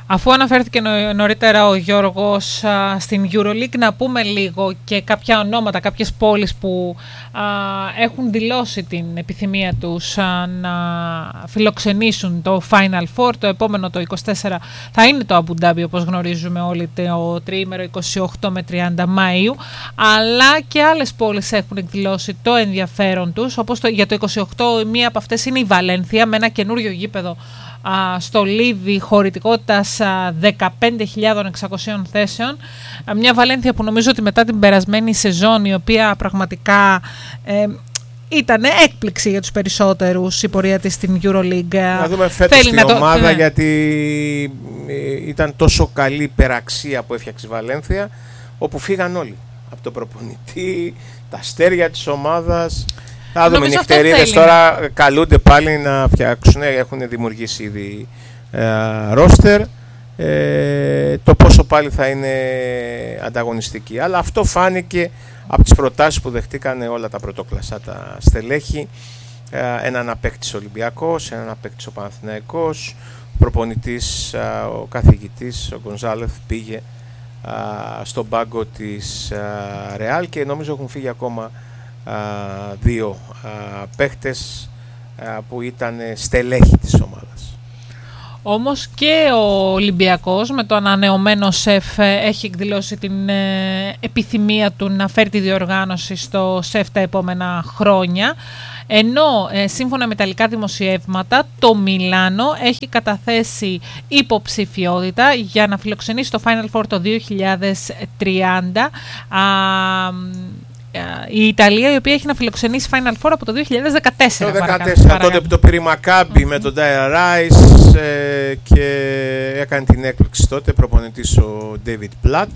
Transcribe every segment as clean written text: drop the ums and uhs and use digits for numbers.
Αφού αναφέρθηκε νωρίτερα ο Γιώργος στην EuroLeague, να πούμε λίγο και κάποια ονόματα, κάποιες πόλεις που έχουν δηλώσει την επιθυμία τους να φιλοξενήσουν το Final Four. Το επόμενο, το 24, θα είναι το Abu Dhabi, όπως γνωρίζουμε όλοι, το τριήμερο 28 με 30 Μαΐου, αλλά και άλλες πόλεις έχουν εκδηλώσει το ενδιαφέρον τους, όπως για το 28 μία από αυτές είναι η Βαλένθια, με ένα καινούριο γήπεδο στο Λίβι χωρητικότητας 15.600 θέσεων. Μια Βαλένθια που νομίζω ότι μετά την περασμένη σεζόν, η οποία πραγματικά ήταν έκπληξη για τους περισσότερους η πορεία της στην EuroLeague. Να δούμε φέτος την ομάδα, γιατί ήταν τόσο καλή υπεραξία που έφτιαξε η Βαλένθια, όπου φύγαν όλοι από τον προπονητή, τα αστέρια της ομάδας. Θα δούμε, οι νυχτερίδες τώρα καλούνται πάλι να φτιάξουν, έχουν δημιουργήσει ήδη ρόστερ, το πόσο πάλι θα είναι ανταγωνιστική. Αλλά αυτό φάνηκε από τις προτάσεις που δεχτήκαν όλα τα πρωτοκλασσά τα στελέχη. Έναν απέκτης Ολυμπιακός, έναν απέκτης ο Παναθηναϊκός, ο προπονητής, ο καθηγητής, ο Γκονζάλεθ πήγε στον πάγκο της Ρεάλ και νομίζω έχουν φύγει ακόμα δύο παίχτες που ήταν στελέχη της ομάδας. Όμως και ο Ολυμπιακός με το ανανεωμένο ΣΕΦ έχει εκδηλώσει την επιθυμία του να φέρει τη διοργάνωση στο ΣΕΦ τα επόμενα χρόνια, ενώ σύμφωνα με ιταλικά δημοσιεύματα το Μιλάνο έχει καταθέσει υποψηφιότητα για να φιλοξενήσει το Final Four το 2030. Η Ιταλία, η οποία έχει να φιλοξενήσει Final Four από το 2014. Το 2014, τότε που το πήρε η Μακάμπι με τον Ντάιρα Ράις και έκανε την έκπληξη τότε προπονητής ο Ντέιβιντ Πλάτ,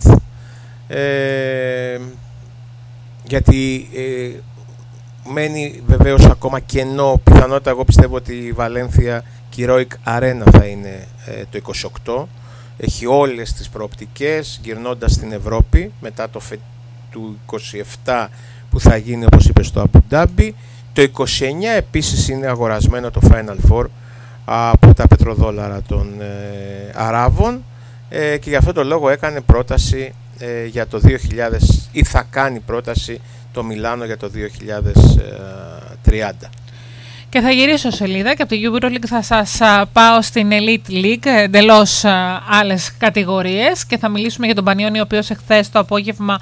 γιατί μένει βεβαίως ακόμα κενό πιθανότητα. Εγώ πιστεύω ότι η Βαλένθια και η Ροικ Αρένα θα είναι το 28. Έχει όλες τις προοπτικές γυρνώντας στην Ευρώπη μετά του 27 που θα γίνει, όπως είπε, στο Abu Dhabi. Το 29 επίσης είναι αγορασμένο το Final Four από τα πετροδόλαρα των Αράβων, και γι' αυτό το λόγο έκανε πρόταση για το 2000, ή θα κάνει πρόταση το Μιλάνο για το 2030. Και θα γυρίσω σελίδα και από τη EuroLeague θα σας πάω στην Elite League, εντελώς άλλες κατηγορίες, και θα μιλήσουμε για τον Πανιόνιο, ο οποίος εχθές το απόγευμα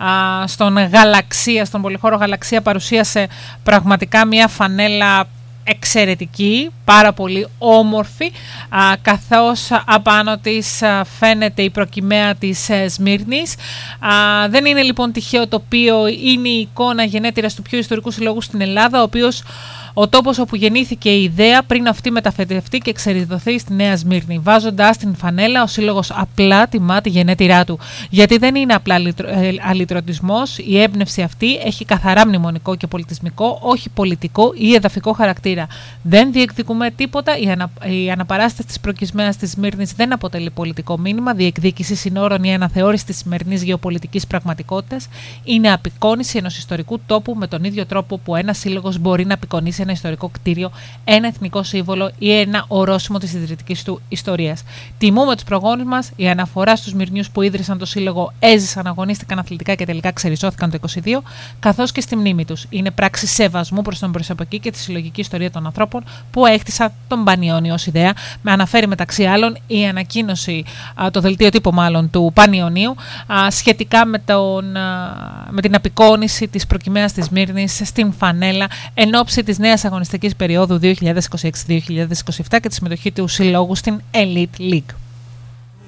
στον πολυχώρο Γαλαξία παρουσίασε πραγματικά μια φανέλα εξαιρετική, πάρα πολύ όμορφη, καθώς απάνω της φαίνεται η προκυμαία της Σμύρνης. Δεν είναι λοιπόν τυχαίο το οποίο είναι η εικόνα γενέτειρας του πιο ιστορικού συλλόγου στην Ελλάδα, ο οποίος ο τόπος όπου γεννήθηκε η ιδέα πριν αυτή μεταφετευτεί και εξεριδωθεί στη Νέα Σμύρνη. Βάζοντας την φανέλα, ο σύλλογος απλά τιμά τη γενέτειρά του. Γιατί δεν είναι απλά αλυτρωτισμός, η έμπνευση αυτή έχει καθαρά μνημονικό και πολιτισμικό, όχι πολιτικό ή εδαφικό χαρακτήρα. Δεν διεκδικούμε τίποτα, η αναπαράσταση της προκυσμαίας της Σμύρνης δεν αποτελεί πολιτικό μήνυμα, διεκδίκηση συνόρων ή αναθεώρηση της σημερινής γεωπολιτικής πραγματικότητας. Είναι απεικόνηση ενός ιστορικού τόπου με τον ίδιο τρόπο που ένας σύλλογος μπορεί να απεικονίσει ένα ιστορικό κτίριο, ένα εθνικό σύμβολο ή ένα ορόσημο της ιδρυτικής του ιστορίας. Τιμούμε τους προγόνους μας. Η αναφορά στους Μυρνιούς που ίδρυσαν το σύλλογο, έζησαν, αγωνίστηκαν αθλητικά και τελικά ξεριζώθηκαν το 22, καθώς και στη μνήμη τους. Είναι πράξη σεβασμού προς τον προσωπική και τη συλλογική ιστορία των ανθρώπων που έκτισαν τον Πανιόνιο ως ιδέα. Με αναφέρει μεταξύ άλλων η ανακοίνωση, το δελτίο τύπου μάλλον του Πανιωνίου, σχετικά με την απεικόνιση της προκυμαίας της Σμύρνης στην φανέλα εν ώψη της νέας αγωνιστικής περίοδου 2026-2027 και τη συμμετοχή του συλλόγου στην Elite League.